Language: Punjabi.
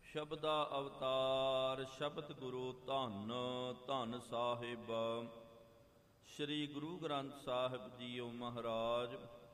ਸ਼ਬਦਾ ਅਵਤਾਰ ਸ਼ਬਦ ਗੁਰੂ ਧੰਨ ਧੰਨ ਸਾਹਿਬ। ਸ੍ਰੀ ਗੁਰੂ ਗ੍ਰੰਥ ਸਾਹਿਬ ਜੀਓ ਮਹਾਰਾਜ